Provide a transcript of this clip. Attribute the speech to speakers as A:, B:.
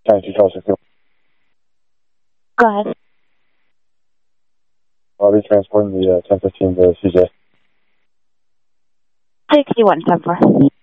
A: 10 Charles 61.
B: Go ahead.
A: I'll be transporting the 1015 to CJ.
B: 61, 10-4.